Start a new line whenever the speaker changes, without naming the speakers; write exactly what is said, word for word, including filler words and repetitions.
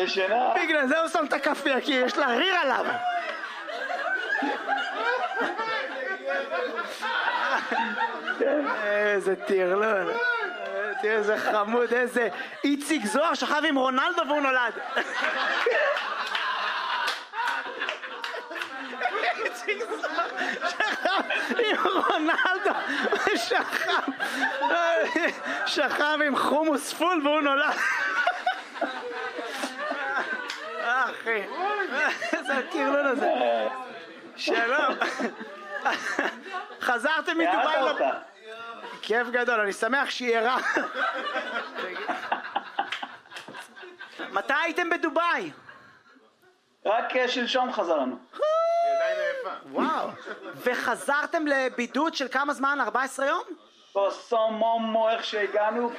ישנה.
בגלל זה הוא שם את הכפיה, כי יש לה ריר עליו. איזה טירלון. תראה איזה חמוד, איזה איציק זוהר שכב עם רונלדו והוא נולד. איציק זוהר שכב עם רונלדו ושכב שכב עם חומוס פול והוא נולד. אחי, איזה הטירלון הזה. שלום. חזרתם מדובאי? כיף גדול, אני שמח שהיא ערה. מתי הייתם בדובאי?
רק שלשום חזרנו.
וואו. וחזרתם לבידוד של כמה זמן? ארבע עשרה יום?
בסומו איך שהגענו